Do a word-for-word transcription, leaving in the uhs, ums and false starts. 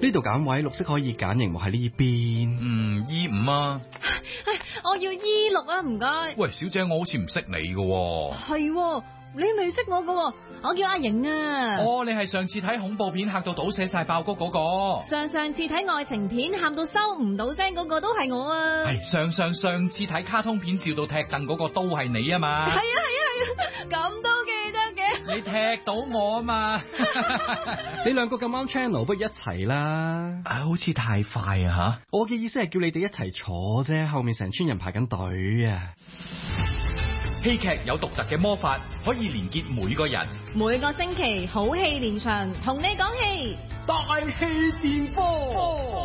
呢度揀位，綠色可以揀，熒幕喺呢邊。 嗯 ，E 五啊。 唉，我要 E 六啊，唔該。 喂，小姐，我好似唔識你㗎。 係，你未識我㗎，我叫阿瑩啊。 哦，你係上次睇恐怖片嚇到倒瀉晒爆谷嗰個。 上上次睇愛情片喊到收唔到聲嗰個都係我啊。 係上上上次睇卡通片笑到踢凳嗰個都係你啊嘛。 係啊係啊係啊，咁都記得嘅。 你踢到我啊嘛。 你兩個咁啱 channel，不如一齊啦。 啊，好似太快啊吓！ 我嘅意思係叫你哋一齊坐啫，後面成村人排緊隊啊。 戲劇有獨特嘅魔法，可以連結每個人。 每個星期好戲連場，同你講戲， 大氣電波。